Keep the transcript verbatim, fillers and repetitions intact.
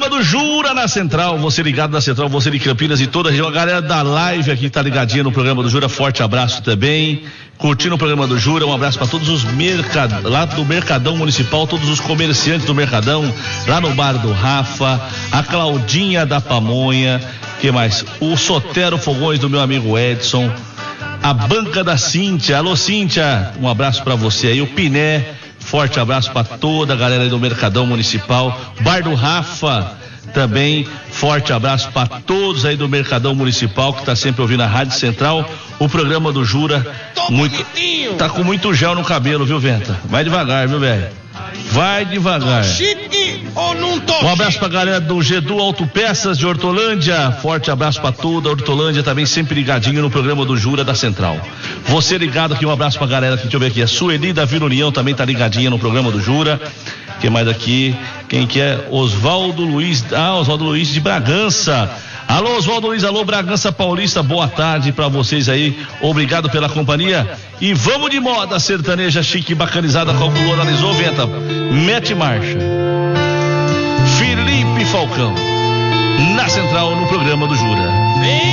programa do Jura na Central, você ligado na Central, você de Campinas e toda a região, a galera da live aqui tá ligadinha no programa do Jura, forte abraço também, curtindo o programa do Jura, um abraço para todos os mercad... lá do Mercadão Municipal, todos os comerciantes do Mercadão, lá no bar do Rafa, a Claudinha da Pamonha, que mais? O Sotero Fogões do meu amigo Edson, a banca da Cíntia, alô Cíntia, um abraço para você aí, o Piné, forte abraço para toda a galera aí do Mercadão Municipal, bar do Rafa, também forte abraço para todos aí do Mercadão Municipal que tá sempre ouvindo a Rádio Central, o programa do Jura, muito, tá com muito gel no cabelo, viu, Venta? Vai devagar, viu, velho? Vai devagar. Chique ou não tô? Um abraço pra galera do Gedu Autopeças de Hortolândia. Forte abraço pra toda a Hortolândia, também sempre ligadinho no programa do Jura da Central. Você ligado aqui, um abraço pra galera aqui, deixa eu ver aqui. A Sueli da Vila União também tá ligadinha no programa do Jura. Quem mais aqui? Quem que é? Oswaldo Luiz. Ah, Oswaldo Luiz de Bragança. Alô, Oswaldo Luiz, alô, Bragança Paulista, boa tarde pra vocês aí, obrigado pela companhia, e vamos de moda sertaneja chique, bacanizada, calculou, analisou, Venta, mete marcha. Felipe Falcão, na Central, no programa do Jura.